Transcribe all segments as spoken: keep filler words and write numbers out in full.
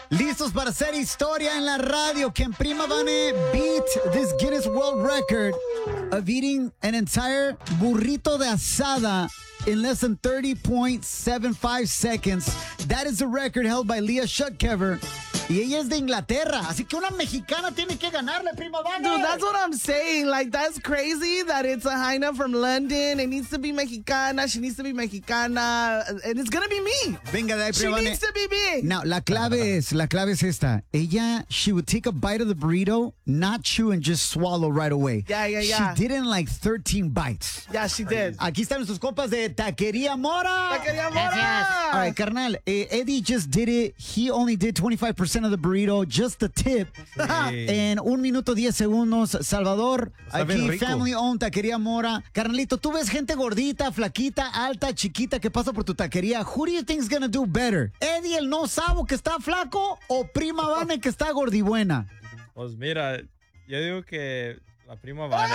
Listos para hacer historia en la radio. Can Prima Vane beat this Guinness World Record of eating an entire burrito de asada in less than thirty point seven five seconds? That is the record held by Leah Shutkever. Y ella es de Inglaterra, así que una mexicana tiene que ganarle, Prima Vane. Dude, that's what I'm saying. Like, that's crazy that it's a Jaina from London. It needs to be Mexicana. She needs to be Mexicana. And it's going to be me. Venga de ahí, She Prima Vane. needs to be me. Now, la clave es, la clave es esta. Ella, she would take a bite of the burrito, not chew and just swallow right away. Yeah, yeah, yeah. She did it in like thirteen bites. Yeah, she did. Aquí están nuestros compas de Taquería Mora. Taquería Mora. All right, carnal. Eh, Eddie just did it. He only did twenty-five percent of the burrito, just the tip. En un minuto diez segundos. Salvador, Está bien aquí rico. family owned Taquería Mora. Carnalito, tú ves gente gordita, flaquita, alta, chiquita que pasa por tu taquería. Who do you think is gonna do better? Eddie, el no sabo que está flaco, o Prima Vane que está gordibuena? Pues mira, yo digo que la Prima Vane.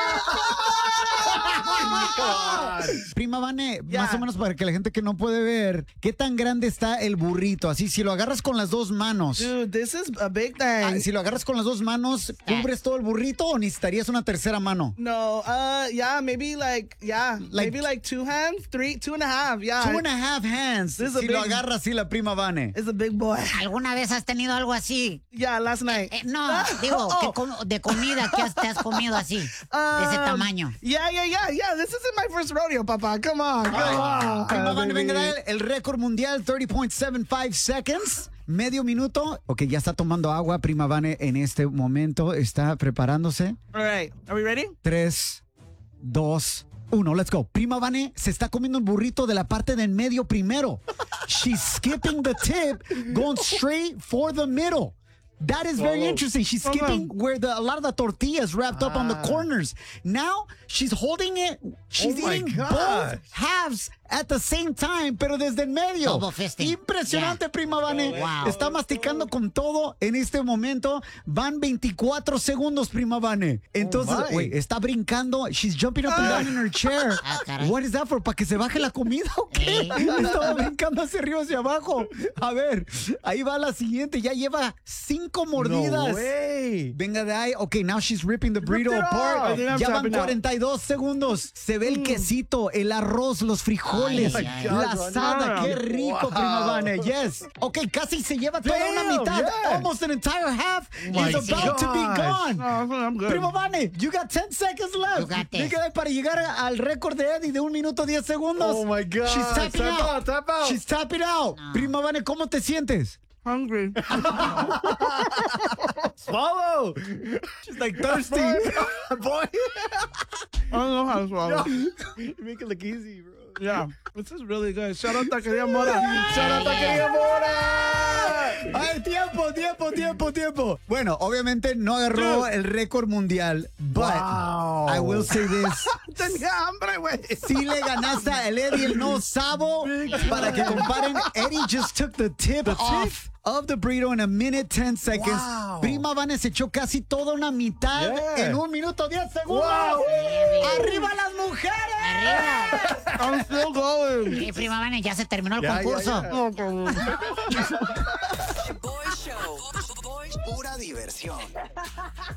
Prima Vane, Yeah. más o menos para que la gente que no puede ver, ¿qué tan grande está el burrito? Así, si lo agarras con las dos manos. Dude, this is a big Ah, thing. si lo agarras con las dos manos, ¿cubres todo el burrito o necesitarías una tercera mano? No, uh, yeah, maybe like, yeah, Like- maybe like two hands, three, two and a half, yeah. Two and a half hands. This is a Si lo big- agarra así la Prima Vane. It's a big boy. ¿Alguna vez has tenido algo así? Yeah, last night. Eh, no, digo, Oh. ¿qué com- de comida que has- te has comido así, de ese Um, tamaño. Yeah, yeah, yeah, yeah. This isn't my first rodeo, Papa. Come on, come on. Prima Vane, baby. venga, dale el récord mundial, thirty point seven five seconds. Medio minuto. Ok, ya está tomando agua. Prima Vane en este momento está preparándose. All right, are we ready? Tres, dos, uno. Let's go. Prima Vane se está comiendo el burrito de la parte del medio primero. She's skipping the tip, going straight for the middle. That is very Oh. interesting. She's skipping where the a lot of the tortilla is wrapped up on the corners. Now she's holding it. She's Oh my eating gosh. both halves at the same time, pero desde el medio. Double fisting. Impresionante, Yeah. Prima Vane. Wow. Está masticando con todo en este momento. Van veinticuatro segundos, Prima Vane. Entonces, my. güey, está brincando. She's jumping up and down in her chair. Ah, caray. What is that for? ¿Para que se baje la comida o qué? Eh. Estaba brincando hacia arriba, hacia abajo. A ver, ahí va la siguiente. Ya lleva cinco mordidas. No way. Venga de ahí. Ok, now she's ripping the burrito it apart. off. I think I'm Ya van tapping out. cuarenta y dos segundos. Se ve el quesito, el arroz, los frijoles, Ay, ay, la ay. asada. Qué rico, Wow. Prima Vane. Yes. Ok, casi se lleva toda una Damn, mitad. yeah. Almost an entire half my is about to be gosh. gone. Oh, I'm good. Prima Vane, you got ten seconds left. You got this. Venga, para llegar al récord de Eddie de un minuto diez segundos. Oh my God. She's tapping Tap out. out, tap out. She's tapping out. Prima Vane, ¿cómo te sientes? Hungry. Swallow. She's like thirsty. Boy. I don't know how to swallow. You make it look easy, bro. Yeah, this is really good. Shout out Taqueria Mora. Shout out Taqueria Mora. Ay, tiempo, tiempo, tiempo, tiempo. Bueno, obviamente no agarró el récord mundial, but Wow. I will say this. Tenía hambre, güey. Sí le ganaste a el Eddie el no sabo. Para que comparen, Eddie just took the tip off of the burrito in a minute ten seconds. Wow. Prima Vane se echó casi toda una mitad Yeah. en un minuto diez segundos. Wow. ¡Arriba las mujeres! Arriba. I'm still going. Eh, Prima Vane, ya se terminó el Ya, ya, concurso. ya. Oh, come on. Boy Show. Pura diversión.